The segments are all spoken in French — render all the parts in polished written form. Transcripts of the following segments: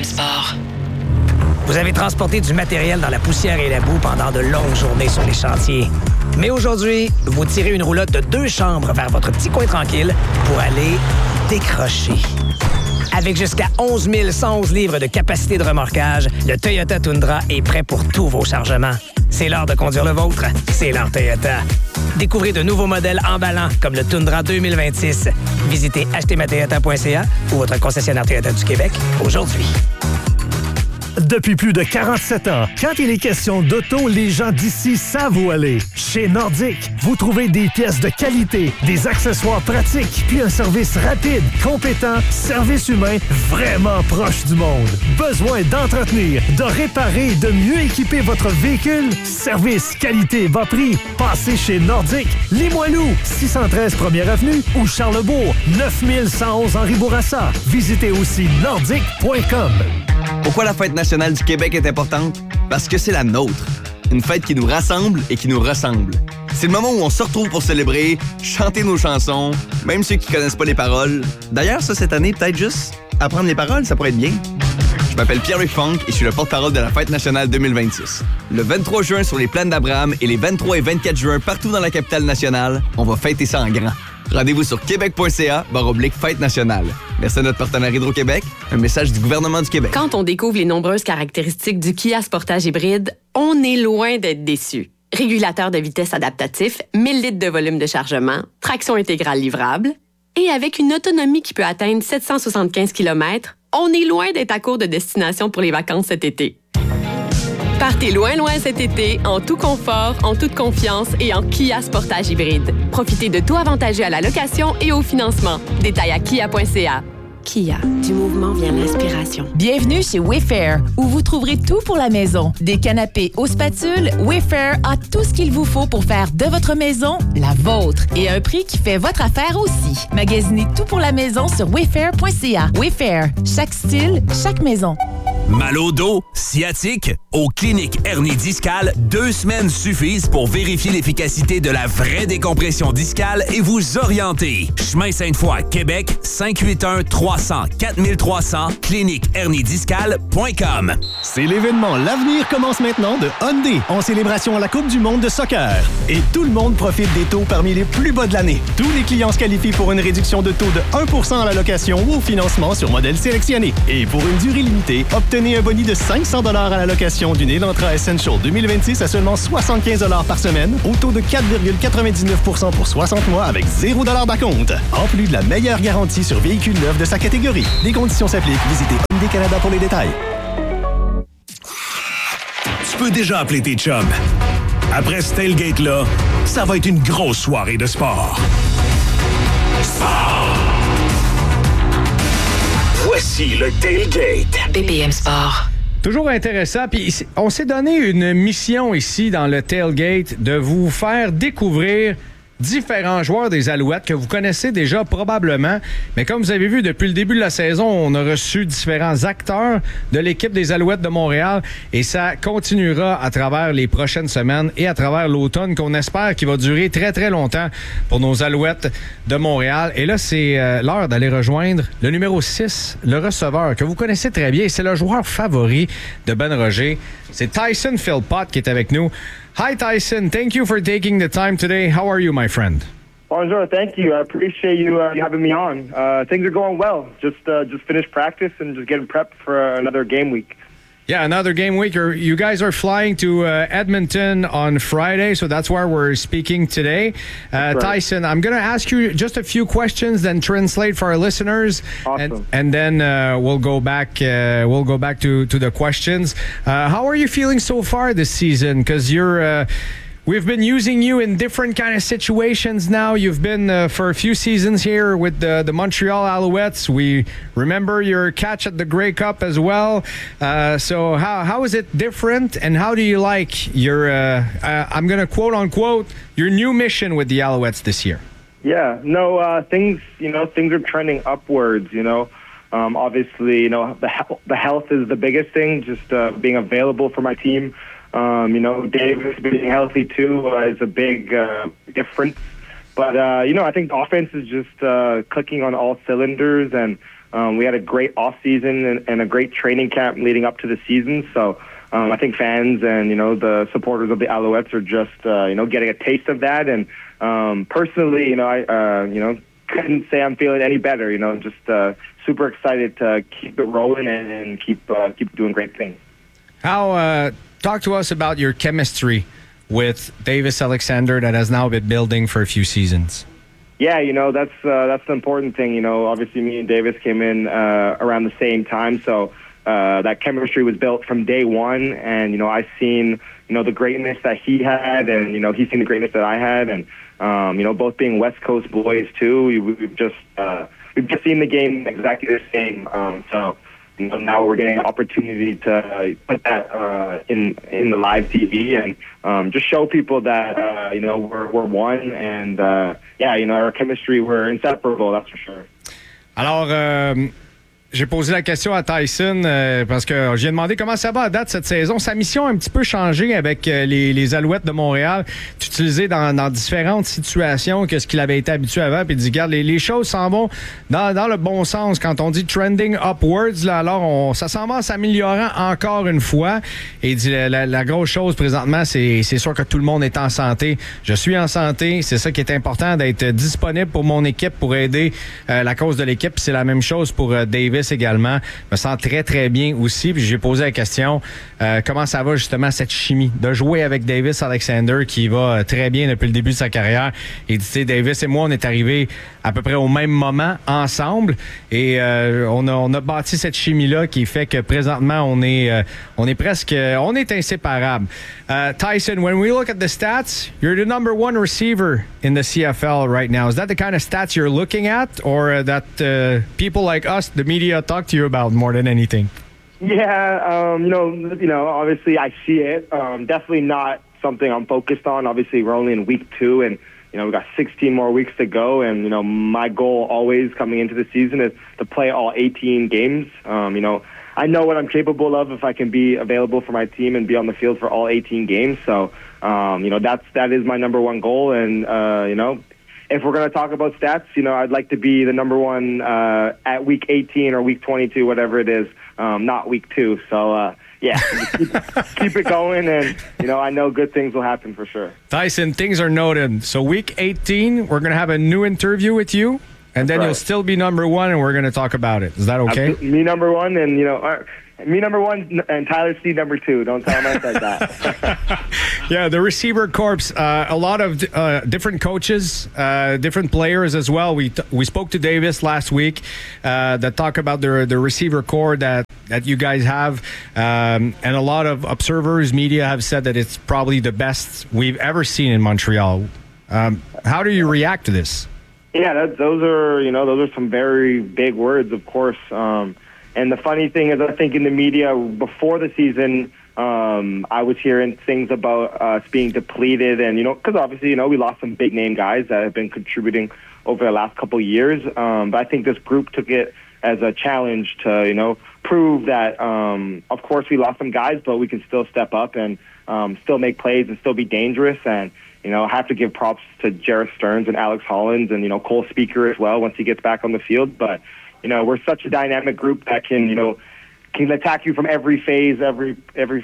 BPM Sport. Vous avez transporté du matériel dans la poussière et la boue pendant de longues journées sur les chantiers. Mais aujourd'hui, vous tirez une roulotte de 2 chambres vers votre petit coin tranquille pour aller décrocher. Avec jusqu'à 11 111 livres de capacité de remorquage, le Toyota Tundra est prêt pour tous vos chargements. C'est l'heure de conduire le vôtre. C'est l'heure Toyota. Découvrez de nouveaux modèles emballants comme le Tundra 2026. Visitez achetezmatoyota.ca ou votre concessionnaire Toyota du Québec aujourd'hui. Depuis plus de 47 ans, quand il est question d'auto, les gens d'ici savent où aller. Chez Nordic, vous trouvez des pièces de qualité, des accessoires pratiques, puis un service rapide, compétent, service humain vraiment proche du monde. Besoin d'entretenir, de réparer et de mieux équiper votre véhicule? Service, qualité, bas prix. Passez chez Nordic, Limoilou, 613 1er Avenue ou Charlebourg, 9111 Henri Bourassa. Visitez aussi nordic.com. Pourquoi la Fête nationale du Québec est importante? Parce que c'est la nôtre. Une fête qui nous rassemble et qui nous ressemble. C'est le moment où on se retrouve pour célébrer, chanter nos chansons, même ceux qui connaissent pas les paroles. D'ailleurs, ça, cette année, peut-être juste apprendre les paroles, ça pourrait être bien. Je m'appelle Pierre-Luc Funk et je suis le porte-parole de la Fête nationale 2026. Le 23 juin sur les plaines d'Abraham et les 23 et 24 juin partout dans la capitale nationale, on va fêter ça en grand. Rendez-vous sur québec.ca/fête nationale. Merci à notre partenaire Hydro-Québec. Un message du gouvernement du Québec. Quand on découvre les nombreuses caractéristiques du Kia Sportage hybride, on est loin d'être déçu. Régulateur de vitesse adaptatif, 1000 litres de volume de chargement, traction intégrale livrable, et avec une autonomie qui peut atteindre 775 km, on est loin d'être à court de destination pour les vacances cet été. Partez loin cet été, en tout confort, en toute confiance et en Kia Sportage hybride. Profitez de tout avantageux à la location et au financement. Détails à kia.ca. Kia, du mouvement vient l'inspiration. Bienvenue chez Wayfair, où vous trouverez tout pour la maison. Des canapés aux spatules, Wayfair a tout ce qu'il vous faut pour faire de votre maison la vôtre. Et à un prix qui fait votre affaire aussi. Magasinez tout pour la maison sur wayfair.ca. Wayfair, chaque style, chaque maison. Mal au dos, sciatique? Au Clinique Hernie Discale, 2 semaines suffisent pour vérifier l'efficacité de la vraie décompression discale et vous orienter. Chemin Sainte-Foy, Québec, 581-300-4300, cliniquehernidiscale.com. C'est l'événement L'Avenir commence maintenant de Hyundai, en célébration à la Coupe du monde de soccer. Et tout le monde profite des taux parmi les plus bas de l'année. Tous les clients se qualifient pour une réduction de taux de 1% à la location ou au financement sur modèle sélectionné. Et pour une durée limitée, obtenez un boni de 500 $ à la location d'une Elantra Essential 2026 à seulement 75 $ par semaine, au taux de 4,99% pour 60 mois avec 0 $ d'acompte. En plus de la meilleure garantie sur véhicules neufs de sa catégorie. Les conditions s'appliquent. Visitez Hyundai Canada pour les détails. Tu peux déjà appeler tes chums. Après ce tailgate-là, ça va être une grosse soirée de sport. Sport! Voici le tailgate. BPM Sport. Toujours intéressant. Puis on s'est donné une mission ici dans le tailgate de vous faire découvrir différents joueurs des Alouettes que vous connaissez déjà probablement. Mais comme vous avez vu, depuis le début de la saison, on a reçu différents acteurs de l'équipe des Alouettes de Montréal et ça continuera à travers les prochaines semaines et à travers l'automne qu'on espère qu'il va durer très, très longtemps pour nos Alouettes de Montréal. Et là, c'est l'heure d'aller rejoindre le numéro 6, le receveur que vous connaissez très bien. C'est le joueur favori de Ben Roger. C'est Tyson Philpott qui est avec nous. Hi, Tyson. Thank you for taking the time today. How are you, my friend? Bonjour. Thank you. I appreciate you having me on. Things are going well. Just finished practice and just getting prepped for another game week. Yeah, another game week. You guys are flying to Edmonton on Friday, so that's where we're speaking today. Right. Tyson, I'm going to ask you just a few questions, then translate for our listeners, awesome. and then we'll go back. We'll go back to the questions. How are you feeling so far this season? Because you're. We've been using you in different kind of situations now. You've been for a few seasons here with the Montreal Alouettes. We remember your catch at the Grey Cup as well. So how is it different, and how do you like your, I'm going to quote unquote, your new mission with the Alouettes this year? Yeah, no, things are trending upwards, obviously, the health is the biggest thing, just being available for my team. Davis being healthy too is a big difference. But, I think the offense is just clicking on all cylinders, and We had a great off season and a great training camp leading up to the season. So I think fans and the supporters of the Alouettes are just getting a taste of that. And personally, I couldn't say I'm feeling any better. Just super excited to keep it rolling and keep doing great things. How talk to us about your chemistry with Davis Alexander that has now been building for a few seasons. Yeah, that's the important thing. Obviously me and Davis came in around the same time, so that chemistry was built from day one. And I seen the greatness that he had, and he's seen the greatness that I had, and both being West Coast boys too. We've just seen the game exactly the same. So now we're getting an opportunity to put that in the live TV and just show people that we're one, and our chemistry, we're inseparable, that's for sure. Alors, j'ai posé la question à Tyson parce que j'ai demandé comment ça va à date cette saison. Sa mission a un petit peu changé avec les Alouettes de Montréal, utilisé dans différentes situations que ce qu'il avait été habitué avant. Puis il dit, regarde, les choses s'en vont dans le bon sens. Quand on dit trending upwards, là, alors ça s'en va en s'améliorant encore une fois. Et il dit, la grosse chose présentement, c'est sûr que tout le monde est en santé. Je suis en santé. C'est ça qui est important, d'être disponible pour mon équipe, pour aider la cause de l'équipe. C'est la même chose pour Davis également. Je me sens très, très bien aussi. Puis j'ai posé la question, comment ça va justement cette chimie de jouer avec Davis Alexander qui va très bien depuis le début de sa carrière. Et tu sais, Davis et moi, on est arrivés à peu près au même moment ensemble et on a bâti cette chimie-là qui fait que présentement, on est inséparables. Tyson, when we look at the stats, you're the number one receiver in the CFL right now. Is that the kind of stats you're looking at, or that people like us, the media, talk to you about more than anything? Yeah, obviously I see it. Definitely not something I'm focused on. Obviously, we're only in week 2, and we've got 16 more weeks to go. And my goal always coming into the season is to play all 18 games. I know what I'm capable of if I can be available for my team and be on the field for all 18 games. So, that is my number one goal. And, if we're going to talk about stats, I'd like to be the number one at week 18 or week 22, whatever it is, not week 2. So, keep it going. And, I know good things will happen for sure. Tyson, things are noted. So week 18, we're going to have a new interview with you. And then you'll still be number one, and we're going to talk about it. Is that okay? Me number one, and me number one, and Tyler Steed number 2. Don't tell him I said that. Yeah, the receiver corps, a lot of different coaches, different players as well. We spoke to Davis last week that talk about the receiver corps that you guys have, and a lot of observers, media have said that it's probably the best we've ever seen in Montreal. How do you react to this? Yeah, those are some very big words, of course. And the funny thing is, I think in the media before the season, I was hearing things about us being depleted, and because obviously we lost some big name guys that have been contributing over the last couple of years. But I think this group took it as a challenge to prove that of course we lost some guys, but we can still step up and still make plays and still be dangerous. And I have to give props to Jarrett Stearns and Alex Hollins and, Cole Speaker as well once he gets back on the field. But, we're such a dynamic group that can attack you from every phase, every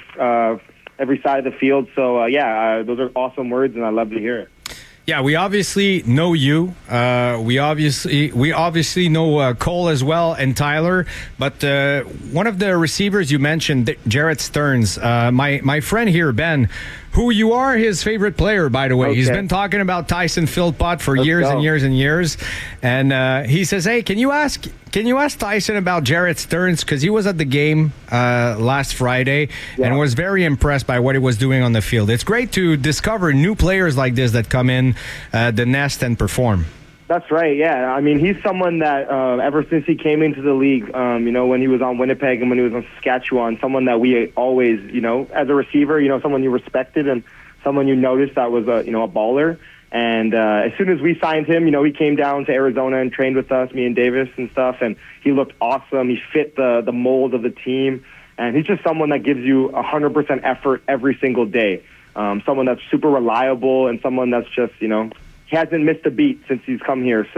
side of the field. So, those are awesome words, and I love to hear it. Yeah, we obviously know you. We obviously know Cole as well and Tyler. But one of the receivers you mentioned, Jarrett Stearns, my friend here, Ben, who you are his favorite player, by the way. Okay. He's been talking about Tyson Philpott for years and years and years. And he says, hey, can you ask Tyson about Jarrett Stearns? Because he was at the game last Friday and was very impressed by what he was doing on the field. It's great to discover new players like this that come in the nest and perform. That's right, yeah. I mean, he's someone that ever since he came into the league, when he was on Winnipeg and when he was on Saskatchewan, someone that we always, as a receiver, someone you respected and someone you noticed that was a baller. And as soon as we signed him, he came down to Arizona and trained with us, me and Davis and stuff, and he looked awesome. He fit the mold of the team, and he's just someone that gives you 100% effort every single day. Someone that's super reliable and someone that's just, he hasn't missed a beat since he's come here. So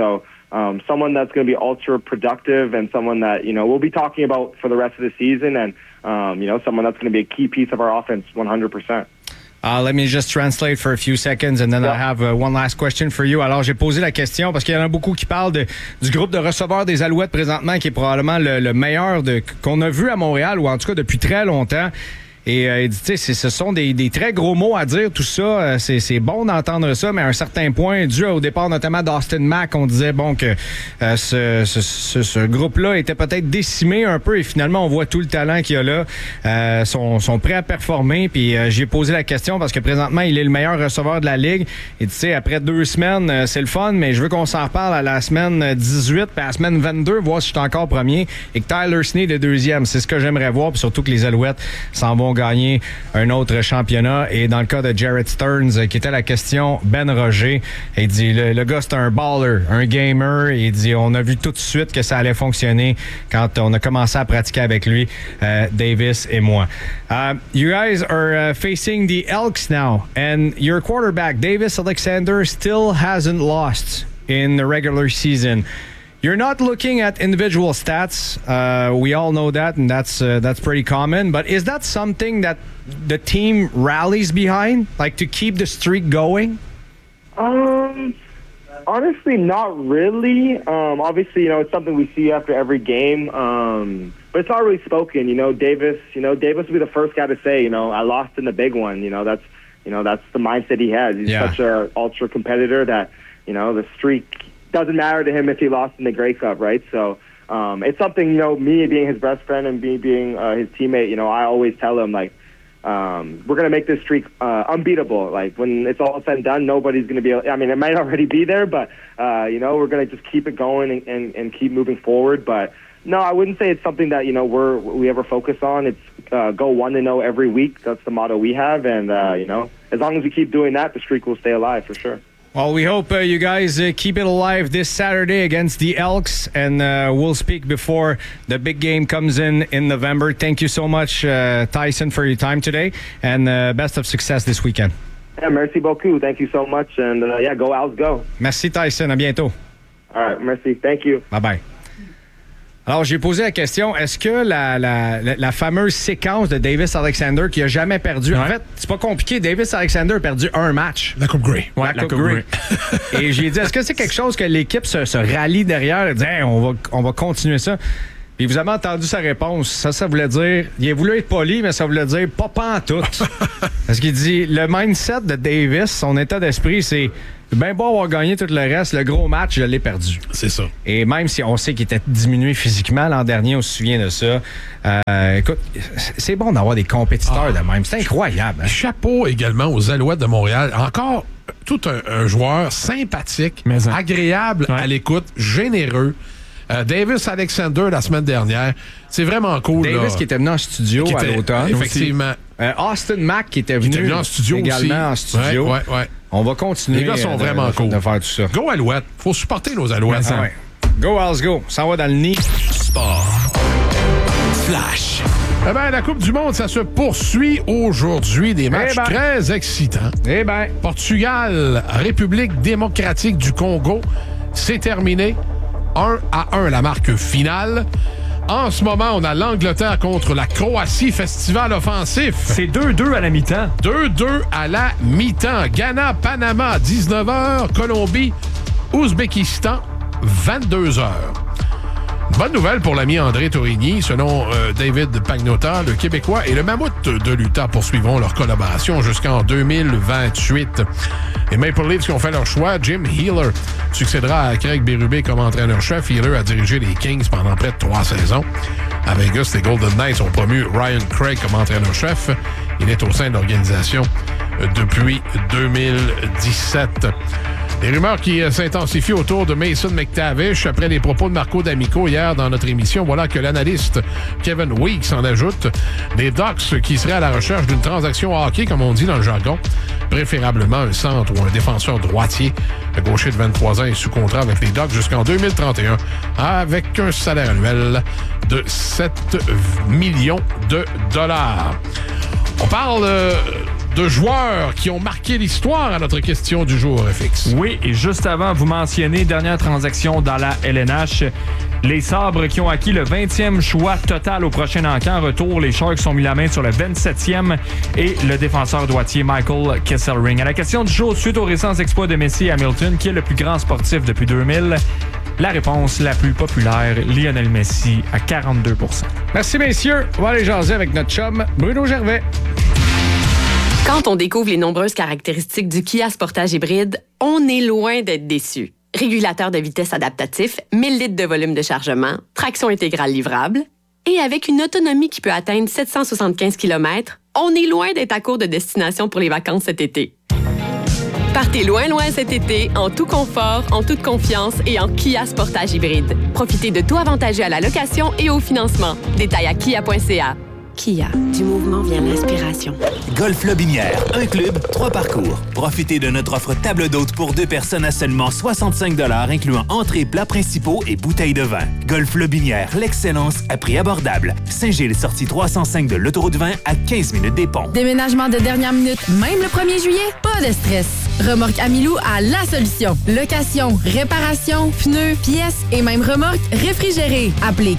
someone that's going to be ultra productive and someone that, we'll be talking about for the rest of the season and, someone that's going to be a key piece of our offense 100%. Let me just translate for a few seconds and then I have one last question for you. Alors, j'ai posé la question parce qu'il y en a beaucoup qui parlent du groupe de receveurs des Alouettes présentement qui est probablement le meilleur qu'on a vu à Montréal ou en tout cas depuis très longtemps. Et il dit, tu sais, ce sont des très gros mots à dire, tout ça. C'est bon d'entendre ça, mais à un certain point, dû au départ notamment d'Austin Mack, on disait bon que ce groupe-là était peut-être décimé un peu et finalement, on voit tout le talent qu'il y a là. Sont prêts à performer. Puis j'ai posé la question parce que présentement, il est le meilleur receveur de la Ligue. Et tu sais, après 2 semaines, c'est le fun, mais je veux qu'on s'en reparle à la semaine 18 puis à la semaine 22, voir si je suis encore premier et que Tyler Snead est deuxième. C'est ce que j'aimerais voir, puis surtout que les Alouettes s'en vont gagner un autre championnat. Et dans le cas de Jared Stearns, qui était la question, Ben Roger, il dit le gars c'est un baller, un gamer. Il dit on a vu tout de suite que ça allait fonctionner quand on a commencé à pratiquer avec lui, Davis et moi. You guys are facing the Elks now, and your quarterback Davis Alexander still hasn't lost in the regular season. You're not looking at individual stats. We all know that, and that's pretty common. But is that something that the team rallies behind, like to keep the streak going? Honestly, not really. Obviously, it's something we see after every game. But it's not really spoken. Davis will be the first guy to say, I lost in the big one. That's the mindset he has. He's such a ultra competitor that, the streak doesn't matter to him if he lost in the Grey Cup, right? So it's something, me being his best friend and me being his teammate, I always tell him, like, we're going to make this streak unbeatable. Like, when it's all said and done, nobody's going to be able, I mean, it might already be there, but, we're going to just keep it going and keep moving forward. But, no, I wouldn't say it's something that, we ever focus on. It's go 1-0 every week. That's the motto we have. And, as long as we keep doing that, the streak will stay alive for sure. Well, we hope you guys keep it alive this Saturday against the Elks, and we'll speak before the big game comes in November. Thank you so much, Tyson, for your time today, and best of success this weekend. Yeah, merci beaucoup. Thank you so much, and go Owls, go. Merci, Tyson. À bientôt. All right, merci. Thank you. Bye-bye. Alors, j'ai posé la question, est-ce que la fameuse séquence de Davis Alexander qui a jamais perdu... En fait, c'est pas compliqué. Davis Alexander a perdu un match. La Coupe Grey. Ouais, la Coupe Grey. Et j'ai dit, est-ce que c'est quelque chose que l'équipe se rallie derrière et dit, hey, on va continuer ça? Puis vous avez entendu sa réponse. Ça voulait dire... Il a voulu être poli, mais ça voulait dire pas pantoute. Parce qu'il dit, le mindset de Davis, son état d'esprit, c'est... Ben beau avoir gagné tout le reste, le gros match, je l'ai perdu. C'est ça. Et même si on sait qu'il était diminué physiquement l'an dernier, on se souvient de ça. Écoute, c'est bon d'avoir des compétiteurs de même. C'est incroyable. Hein? Chapeau également aux Alouettes de Montréal. Encore tout un joueur sympathique, agréable à l'écoute, généreux. Davis Alexander la semaine dernière. C'est vraiment cool. Davis qui était venu en studio à l'automne. Effectivement. Austin Mack qui était venu en studio également aussi. en studio. Ouais. On va continuer. Les gars sont vraiment cool de faire tout ça. Go Alouettes. Faut supporter nos Alouettes. Ouais. Go Owls, go. Ça va dans le nid. Sport. Flash. Eh bien, la Coupe du Monde, ça se poursuit aujourd'hui. Des matchs très excitants. Portugal, République démocratique du Congo, c'est terminé. 1-1 la marque finale. En ce moment, on a l'Angleterre contre la Croatie, festival offensif. C'est 2-2 à la mi-temps. 2-2 à la mi-temps. Ghana, Panama, 19h. Colombie, Ouzbékistan, 22h. Bonne nouvelle pour l'ami André Torigny. Selon David Pagnotta, le Québécois et le Mammouth de l'Utah poursuivront leur collaboration jusqu'en 2028. Les Maple Leafs qui ont fait leur choix, Jim Healer succédera à Craig Berube comme entraîneur-chef. Healer a dirigé les Kings pendant près de 3 saisons. À Vegas, les Golden Knights ont promu Ryan Craig comme entraîneur-chef. Il est au sein de l'organisation depuis 2017. Les rumeurs qui s'intensifient autour de Mason McTavish après les propos de Marco D'Amico hier dans notre émission. Voilà que l'analyste Kevin Weeks en ajoute. Les Ducks qui seraient à la recherche d'une transaction hockey, comme on dit dans le jargon, préférablement un centre ou un défenseur droitier. Le gaucher de 23 ans est sous contrat avec les Ducks jusqu'en 2031 avec un salaire annuel de 7 millions de dollars. On parle de joueurs qui ont marqué l'histoire à notre question du jour, FX. Oui, et juste avant, vous mentionnez, dernière transaction dans la LNH, les Sabres qui ont acquis le 20e choix total au prochain encamp. Retour, les Sharks ont mis la main sur le 27e et le défenseur droitier Michael Kesselring. À la question du jour, suite aux récents exploits de Messi et Hamilton, qui est le plus grand sportif depuis 2000? La réponse la plus populaire, Lionel Messi à 42%. Merci, messieurs. On va aller jaser avec notre chum, Bruno Gervais. Quand on découvre les nombreuses caractéristiques du Kia Sportage hybride, on est loin d'être déçu. Régulateur de vitesse adaptatif, 1000 litres de volume de chargement, traction intégrale livrable, et avec une autonomie qui peut atteindre 775 km, on est loin d'être à court de destination pour les vacances cet été. Partez loin cet été, en tout confort, en toute confiance et en Kia Sportage hybride. Profitez de tout avantageux à la location et au financement. Détails à kia.ca. Kia, du mouvement vient l'inspiration. Golf Lobinière, un club, 3 parcours. Profitez de notre offre table d'hôte pour 2 personnes à seulement 65 $, incluant entrées, plats principaux et bouteilles de vin. Golf Lobinière, l'excellence à prix abordable. Saint-Gilles, sortie 305 de l'autoroute 20 à 15 minutes des ponts. Déménagement de dernière minute, même le 1er juillet? Pas de stress. Remorque Amilou a la solution. Location, réparation, pneus, pièces et même remorque réfrigérée. Appelez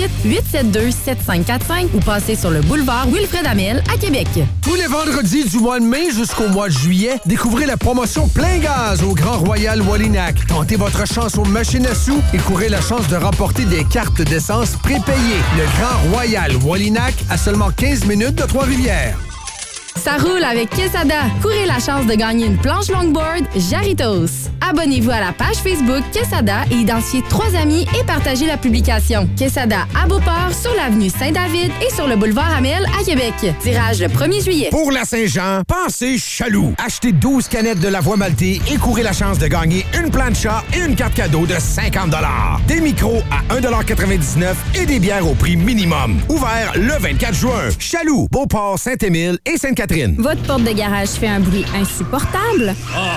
418-872-7545 ou passez sur le boulevard Wilfred Amel à Québec. Tous les vendredis du mois de mai jusqu'au mois de juillet, découvrez la promotion Plein Gaz au Grand Royal Wallinac. Tentez votre chance aux machines à sous et courez la chance de remporter des cartes d'essence prépayées. Le Grand Royal Wallinac à seulement 15 minutes de Trois-Rivières. Ça roule avec Quesada. Courez la chance de gagner une planche longboard Jarritos. Abonnez-vous à la page Facebook Quesada et identifiez 3 amis et partagez la publication. Quesada à Beauport, sur l'avenue Saint-David et sur le boulevard Amel à Québec. Tirage le 1er juillet. Pour la Saint-Jean, pensez chaloux. Achetez 12 canettes de la voie maltée et courez la chance de gagner une plancha et une carte cadeau de 50 $. Des micros à 1,99 $ et des bières au prix minimum. Ouvert le 24 juin. Chaloux, Beauport, Saint-Émile et Sainte-Catherine. Votre porte de garage fait un bruit insupportable?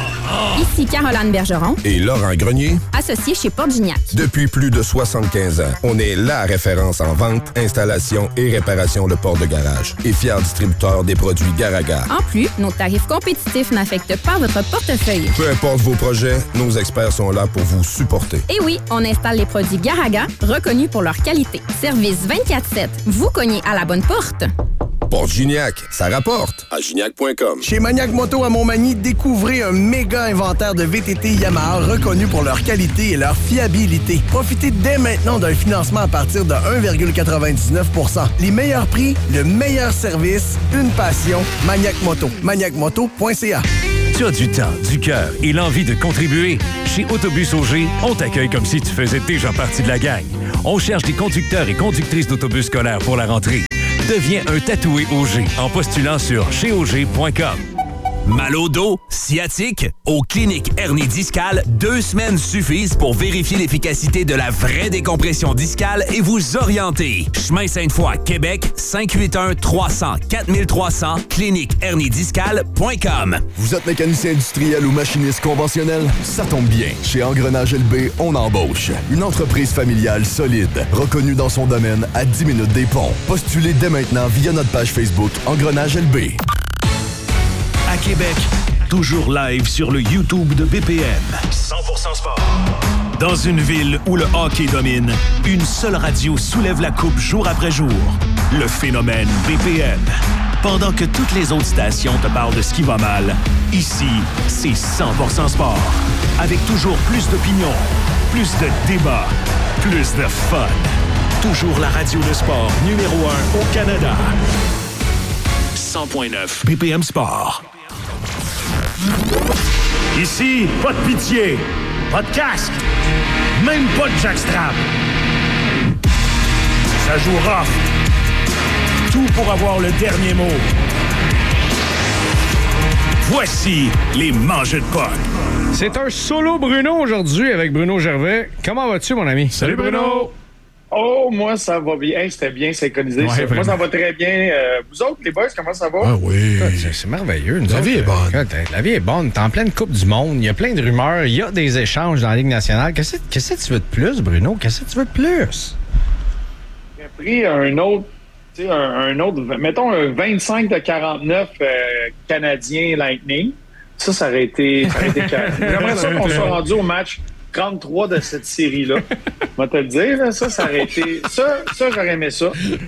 Ici Caroline Bergeron et Laurent Grenier, associés chez Porte Gignac. Depuis plus de 75 ans, on est la référence en vente, installation et réparation de portes de garage et fier distributeur des produits Garaga. En plus, nos tarifs compétitifs n'affectent pas votre portefeuille. Peu importe vos projets, nos experts sont là pour vous supporter. Et oui, on installe les produits Garaga, reconnus pour leur qualité. Service 24/7. Vous cognez à la bonne porte. Porte Gignac, ça rapporte. À gignac.com. Chez Maniac Moto à Montmagny, découvrez un méga inventaire de VTT Yamaha reconnus pour leur qualité et leur fiabilité. Profitez dès maintenant d'un financement à partir de 1,99 %. Les meilleurs prix, le meilleur service, une passion. Maniac Moto. maniacmoto.ca. Tu as du temps, du cœur et l'envie de contribuer? Chez Autobus Auger, on t'accueille comme si tu faisais déjà partie de la gang. On cherche des conducteurs et conductrices d'autobus scolaires pour la rentrée. Deviens un tatoué Auger en postulant sur cheauger.com. Mal au dos, sciatique? Au Clinique Hernie Discale, 2 semaines suffisent pour vérifier l'efficacité de la vraie décompression discale et vous orienter. Chemin Sainte-Foy, Québec, 581-300-4300, cliniqueherniediscale.com. Vous êtes mécanicien industriel ou machiniste conventionnel? Ça tombe bien. Chez Engrenage LB, on embauche. Une entreprise familiale solide, reconnue dans son domaine à 10 minutes des ponts. Postulez dès maintenant via notre page Facebook Engrenage LB. À Québec, toujours live sur le YouTube de BPM. 100% sport. Dans une ville où le hockey domine, une seule radio soulève la coupe jour après jour. Le phénomène BPM. Pendant que toutes les autres stations te parlent de ce qui va mal, ici, c'est 100% sport. Avec toujours plus d'opinions, plus de débats, plus de fun. Toujours la radio de sport numéro 1 au Canada. 100.9 BPM Sport. Ici, pas de pitié, pas de casque, même pas de jackstrap. Ça joue rough. Tout pour avoir le dernier mot. Voici les mangeux de potes. C'est un solo Bruno aujourd'hui avec Bruno Gervais. Comment vas-tu, mon ami? Salut Bruno! Oh, moi, ça va bien. Hey, c'était bien synchronisé. Ouais, moi, ça va très bien. Vous autres, les boys, comment ça va? Ah oui. C'est merveilleux. La vie est bonne. La vie est bonne. T'es en pleine Coupe du Monde. Il y a plein de rumeurs. Il y a des échanges dans la Ligue nationale. Qu'est-ce que tu veux de plus, Bruno? Qu'est-ce que tu veux de plus? J'ai pris un autre tu sais, un autre, mettons un 25-49 Canadien Lightning. Ça aurait été carré. J'aimerais ça qu'on soit rendu au match 33 de cette série-là. On va te le dire, là, ça aurait été... Ça, j'aurais aimé ça.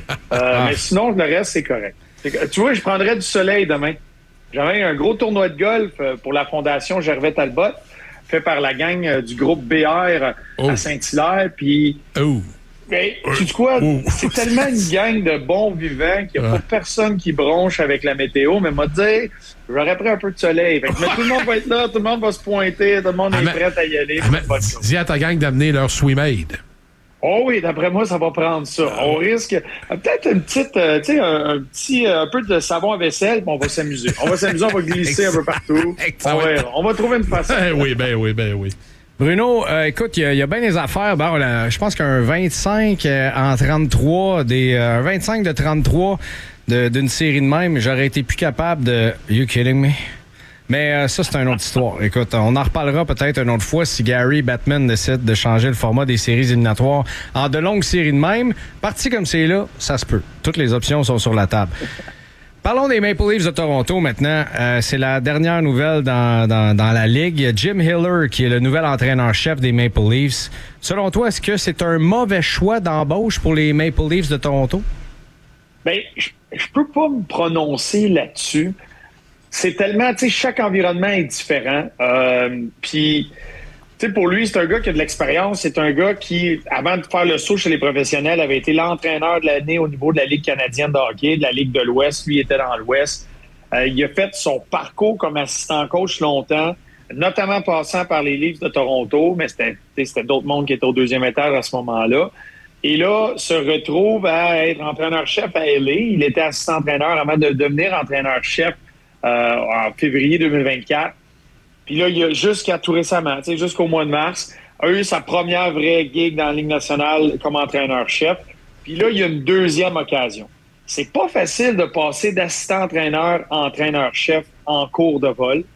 Mais sinon, le reste, c'est correct. Tu vois, je prendrais du soleil demain. J'aurais un gros tournoi de golf pour la Fondation Gervais Talbot, fait par la gang du groupe BR à Saint-Hilaire. Puis... Mais, tu sais quoi? C'est tellement une gang de bons vivants qu'il n'y a pas personne qui bronche avec la météo, mais m'a dit, j'aurais pris un peu de soleil. Fait que, mais tout le monde va être là, tout le monde va se pointer, tout le monde est prêt à y aller. Dis à ta gang d'amener leur Swimade. Oh oui, d'après moi, ça va prendre ça. On risque peut-être une petite, tu sais, un peu de savon à vaisselle, puis on va s'amuser. On va glisser un peu partout. On va trouver une façon. Ben oui. Bruno, écoute, il y a bien des affaires. Bon, je pense qu'un 25 en 33, un 25 de 33 d'une série de même, j'aurais été plus capable de... You kidding me? Mais ça, c'est une autre histoire. Écoute, on en reparlera peut-être une autre fois si Gary Batman décide de changer le format des séries éliminatoires en de longues séries de même. Parti comme c'est là, ça se peut. Toutes les options sont sur la table. Parlons des Maple Leafs de Toronto maintenant. C'est la dernière nouvelle dans la Ligue. Jim Hiller, qui est le nouvel entraîneur-chef des Maple Leafs. Selon toi, est-ce que c'est un mauvais choix d'embauche pour les Maple Leafs de Toronto? Bien, je peux pas me prononcer là-dessus. C'est tellement, tu sais, chaque environnement est différent. Puis, tu sais, pour lui, c'est un gars qui a de l'expérience. C'est un gars qui, avant de faire le saut chez les professionnels, avait été l'entraîneur de l'année au niveau de la Ligue canadienne de hockey, de la Ligue de l'Ouest. Lui était dans l'Ouest. Il a fait son parcours comme assistant coach longtemps, notamment passant par les Leafs de Toronto, mais c'était d'autres mondes qui étaient au deuxième étage à ce moment-là. Et là, se retrouve à être entraîneur-chef à LA. Il était assistant-entraîneur avant de devenir entraîneur-chef en février 2024. Puis là, il a jusqu'à tout récemment, jusqu'au mois de mars, a eu sa première vraie gig dans la Ligue nationale comme entraîneur-chef. Puis là, il y a une deuxième occasion. C'est pas facile de passer d'assistant-entraîneur à entraîneur-chef en cours de vol.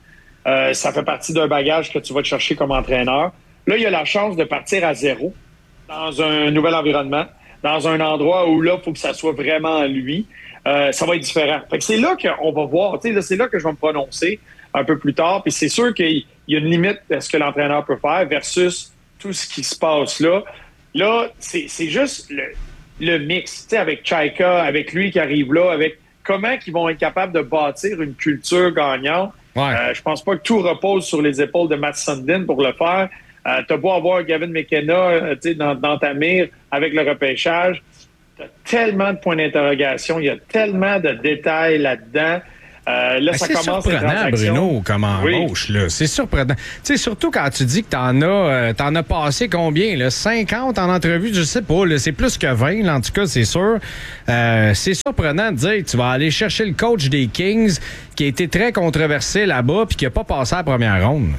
Ça fait partie d'un bagage que tu vas te chercher comme entraîneur. Là, il a la chance de partir à zéro dans un nouvel environnement, dans un endroit où là, il faut que ça soit vraiment lui. Ça va être différent. Fait que c'est là qu'on va voir, c'est là que je vais me prononcer un peu plus tard. Puis c'est sûr qu'il y a une limite à ce que l'entraîneur peut faire versus tout ce qui se passe là. Là, c'est juste le mix, avec Chaika, avec lui qui arrive là, avec comment ils vont être capables de bâtir une culture gagnante. Ouais. Je pense pas que tout repose sur les épaules de Matt Sundin pour le faire. T'as beau avoir Gavin McKenna dans ta mire avec le repêchage. T'as tellement de points d'interrogation, il y a tellement de détails là-dedans. Là, ça commence les transactions. C'est surprenant, Bruno, comme embauche. Là. C'est surprenant. Tu sais, surtout quand tu dis que t'en as passé combien? Là? 50 en entrevue, je sais pas. Là, c'est plus que 20, là, en tout cas, c'est sûr. C'est surprenant de dire que tu vas aller chercher le coach des Kings qui a été très controversé là-bas puis qui n'a pas passé à la première ronde.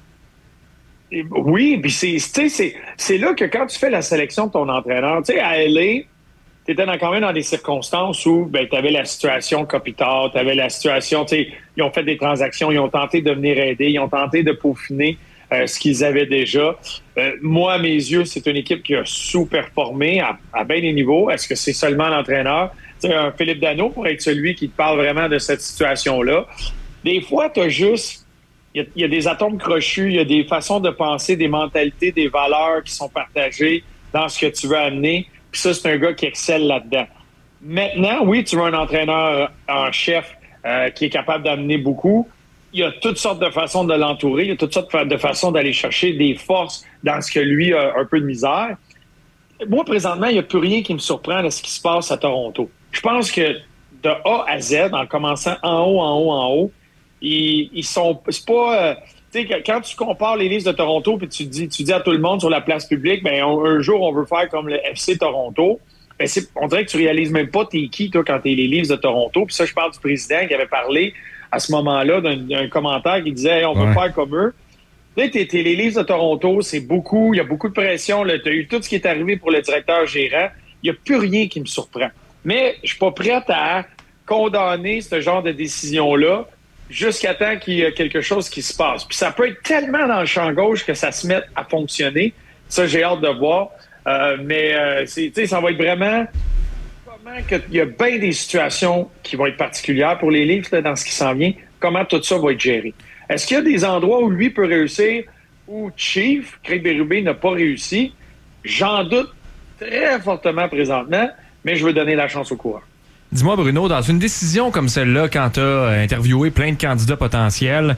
Oui, puis c'est là que quand tu fais la sélection de ton entraîneur, tu sais, à LA, tu étais quand même dans des circonstances où tu avais la situation Kopitar, tu avais la situation, tu sais, ils ont fait des transactions, ils ont tenté de venir aider, ils ont tenté de peaufiner ce qu'ils avaient déjà. Moi, à mes yeux, c'est une équipe qui a sous-performé à bien des niveaux. Est-ce que c'est seulement l'entraîneur? Tu sais, un Philippe Danault pourrait être celui qui te parle vraiment de cette situation-là. Des fois, tu as juste... Il y a des atomes crochus, il y a des façons de penser, des mentalités, des valeurs qui sont partagées dans ce que tu veux amener. Puis ça, c'est un gars qui excelle là-dedans. Maintenant, oui, tu veux un entraîneur en chef qui est capable d'amener beaucoup. Il y a toutes sortes de façons de l'entourer. Il y a toutes sortes de façons d'aller chercher des forces dans ce que lui a un peu de misère. Moi, présentement, il n'y a plus rien qui me surprend de ce qui se passe à Toronto. Je pense que de A à Z, en commençant en haut, ils sont... C'est pas... tu sais, quand tu compares les Leafs de Toronto puis tu dis à tout le monde sur la place publique, ben un jour, on veut faire comme le FC Toronto. Ben on dirait que tu réalises même pas t'es qui, toi, quand t'es les Leafs de Toronto. Puis ça, je parle du président qui avait parlé à ce moment-là d'un commentaire qui disait hey, on veut faire comme eux. Là, t'es les Leafs de Toronto, c'est beaucoup, il y a beaucoup de pression. Tu as eu tout ce qui est arrivé pour le directeur gérant. Il n'y a plus rien qui me surprend. Mais je suis pas prête à condamner ce genre de décision-là jusqu'à temps qu'il y ait quelque chose qui se passe. Puis ça peut être tellement dans le champ gauche que ça se mette à fonctionner. Ça, j'ai hâte de voir. Mais ça va être vraiment qu'il y a bien des situations qui vont être particulières pour les Leafs là, dans ce qui s'en vient. Comment tout ça va être géré? Est-ce qu'il y a des endroits où lui peut réussir, où Chief, Craig Berube, n'a pas réussi? J'en doute très fortement présentement, mais je veux donner la chance au coureur. Dis-moi, Bruno, dans une décision comme celle-là, quand tu as interviewé plein de candidats potentiels,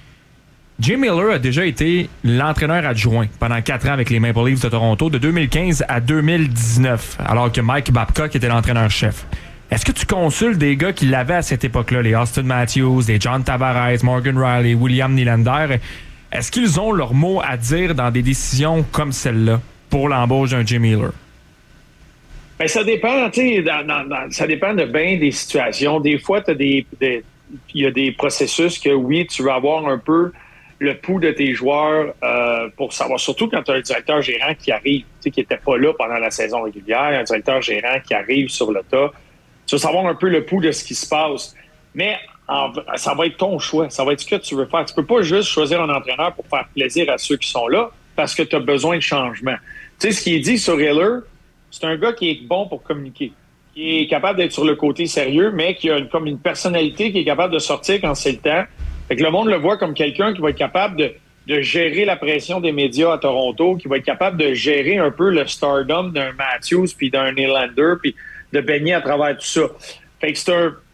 Jay Miller a déjà été l'entraîneur adjoint pendant 4 ans avec les Maple Leafs de Toronto, de 2015 à 2019, alors que Mike Babcock était l'entraîneur-chef. Est-ce que tu consultes des gars qui l'avaient à cette époque-là, les Austin Matthews, les John Tavares, Morgan Riley, William Nylander? Est-ce qu'ils ont leur mot à dire dans des décisions comme celle-là pour l'embauche d'un Jay Miller? Ben, ça dépend, tu sais, ça dépend de bien des situations. Des fois, il y a des processus que, oui, tu veux avoir un peu le pouls de tes joueurs pour savoir, surtout quand tu as un directeur gérant qui arrive, tu sais, qui n'était pas là pendant la saison régulière, un directeur gérant qui arrive sur le tas. Tu veux savoir un peu le pouls de ce qui se passe. Mais ça va être ton choix. Ça va être ce que tu veux faire. Tu peux pas juste choisir un entraîneur pour faire plaisir à ceux qui sont là parce que tu as besoin de changement. Tu sais, ce qui est dit sur Hiller, c'est un gars qui est bon pour communiquer, qui est capable d'être sur le côté sérieux, mais qui a comme une personnalité qui est capable de sortir quand c'est le temps. Fait que le monde le voit comme quelqu'un qui va être capable de gérer la pression des médias à Toronto, qui va être capable de gérer un peu le stardom d'un Matthews puis d'un Nylander, puis de baigner à travers tout ça. Fait que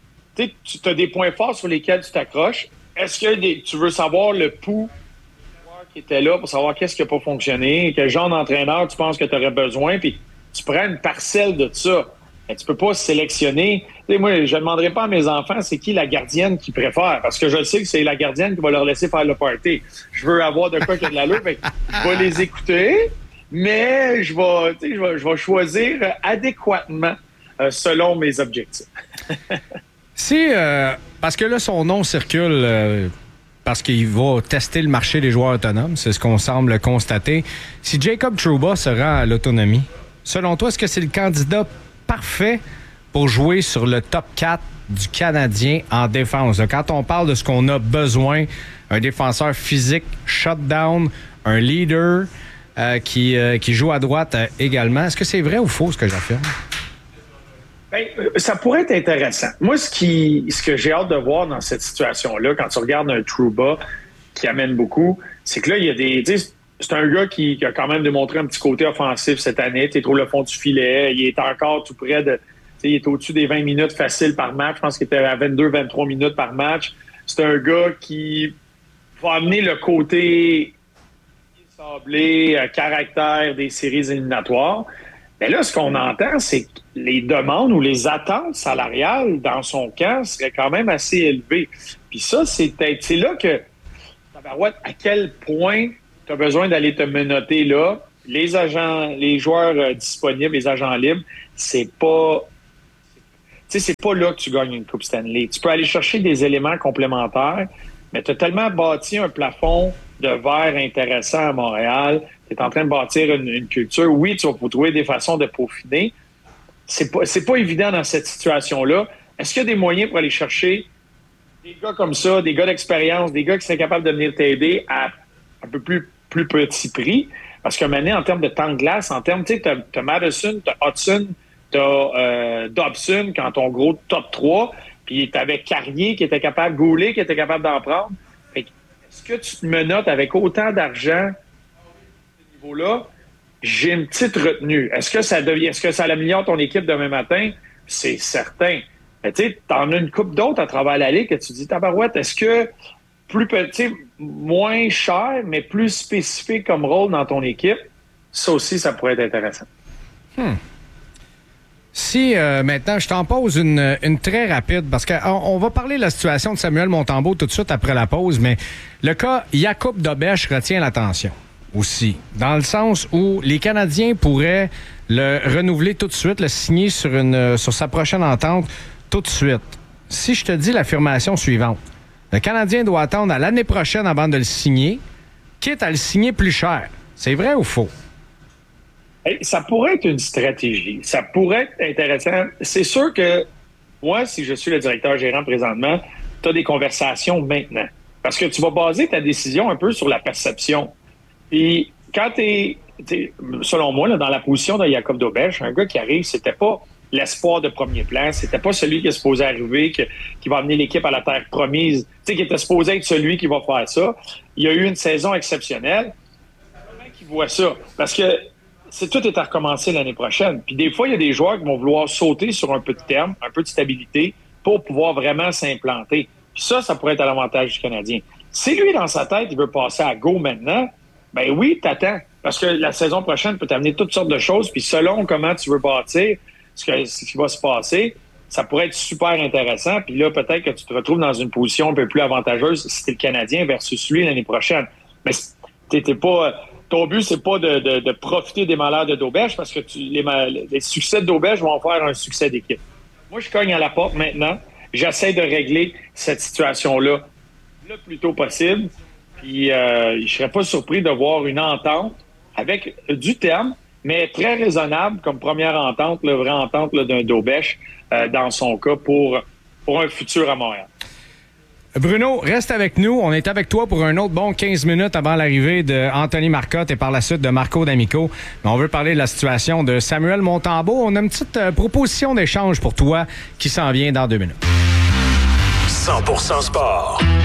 tu as des points forts sur lesquels tu t'accroches. Est-ce que tu veux savoir le pouls qui était là pour savoir qu'est-ce qui n'a pas fonctionné, quel genre d'entraîneur tu penses que tu aurais besoin, puis tu prends une parcelle de ça. Mais tu peux pas sélectionner. Tu sais, moi, je ne demanderai pas à mes enfants c'est qui la gardienne qu'ils préfèrent, parce que je sais que c'est la gardienne qui va leur laisser faire le party. Je veux avoir de quoi qu'il y a de l'allure, fait que je vais les écouter, mais je vais choisir adéquatement selon mes objectifs. Parce que là, son nom circule parce qu'il va tester le marché des joueurs autonomes, c'est ce qu'on semble constater. Si Jacob Trouba se rend à l'autonomie, selon toi, est-ce que c'est le candidat parfait pour jouer sur le top 4 du Canadien en défense? Quand on parle de ce qu'on a besoin, un défenseur physique, shutdown, un leader qui joue à droite également, est-ce que c'est vrai ou faux ce que j'affirme? Ben, ça pourrait être intéressant. Moi, ce que j'ai hâte de voir dans cette situation-là, quand tu regardes un Trouba qui amène beaucoup, c'est que là, il y a c'est un gars qui a quand même démontré un petit côté offensif cette année. Tu trouves le fond du filet. Il est encore tout près de... Il est au-dessus des 20 minutes faciles par match. Je pense qu'il était à 22-23 minutes par match. C'est un gars qui va amener le côté sablé, caractère des séries éliminatoires. Mais là, ce qu'on entend, c'est que les demandes ou les attentes salariales dans son camp seraient quand même assez élevées. Puis ça, c'est là que, à quel point tu as besoin d'aller te menotter là. Les agents, les joueurs disponibles, les agents libres, c'est pas là que tu gagnes une Coupe Stanley. Tu peux aller chercher des éléments complémentaires, mais tu as tellement bâti un plafond de verre intéressant à Montréal. Tu es en train de bâtir une culture. Oui, tu vas trouver des façons de peaufiner. C'est pas évident dans cette situation-là. Est-ce qu'il y a des moyens pour aller chercher des gars comme ça, des gars d'expérience, des gars qui sont capables de venir t'aider à un peu plus petit prix? Parce que maintenant, en termes de temps de glace, en termes, tu sais, t'as Madison, t'as Hudson, t'as Dobson quand ton gros top 3, puis t'avais Carrier qui était capable, Goulet qui était capable d'en prendre. Fait que, est-ce que tu te menottes avec autant d'argent à ce niveau-là? J'ai une petite retenue. Est-ce que ça améliore ton équipe demain matin? C'est certain. Mais tu sais, t'en as une couple d'autres à travers la ligue que tu dis, tabarouette, est-ce que plus petit, moins cher, mais plus spécifique comme rôle dans ton équipe, ça aussi, ça pourrait être intéressant. Si maintenant, je t'en pose une très rapide, parce qu'on va parler de la situation de Samuel Montembeault tout de suite après la pause, mais le cas Jakub Dobeš retient l'attention aussi, dans le sens où les Canadiens pourraient le renouveler tout de suite, le signer sur sa prochaine entente tout de suite. Si je te dis l'affirmation suivante, le Canadien doit attendre à l'année prochaine avant de le signer, quitte à le signer plus cher. C'est vrai ou faux? Ça pourrait être une stratégie. Ça pourrait être intéressant. C'est sûr que moi, si je suis le directeur gérant présentement, tu as des conversations maintenant. Parce que tu vas baser ta décision un peu sur la perception. Puis quand tu es, selon moi, là, dans la position de Jakub Dobeš, un gars qui arrive, c'était pas l'espoir de premier plan. C'était pas celui qui est supposé arriver, qui va amener l'équipe à la terre promise. Tu sais, qui était supposé être celui qui va faire ça. Il y a eu une saison exceptionnelle. Comment qui voit ça? Parce que tout est à recommencer l'année prochaine. Puis des fois, il y a des joueurs qui vont vouloir sauter sur un peu de terme, un peu de stabilité pour pouvoir vraiment s'implanter. Puis ça pourrait être à l'avantage du Canadien. Si lui, dans sa tête, il veut passer à go maintenant, ben oui, t'attends. Parce que la saison prochaine peut t'amener toutes sortes de choses. Puis selon comment tu veux bâtir, ce qui va se passer, ça pourrait être super intéressant. Puis là, peut-être que tu te retrouves dans une position un peu plus avantageuse si t'es le Canadien versus lui l'année prochaine. Mais t'es pas... Ton but, c'est pas de profiter des malheurs de Daubèche parce que les succès de Daubèche vont faire un succès d'équipe. Moi, je cogne à la porte maintenant. J'essaie de régler cette situation-là le plus tôt possible. Puis, je serais pas surpris de voir une entente avec du terme, mais très raisonnable comme première entente, la vraie entente là, d'un Daubèche dans son cas pour un futur à Montréal. Bruno, reste avec nous. On est avec toi pour un autre bon 15 minutes avant l'arrivée d'Anthony Marcotte et par la suite de Marco D'Amico. Mais on veut parler de la situation de Samuel Montembeault. On a une petite proposition d'échange pour toi qui s'en vient dans 2 minutes. 100% sport.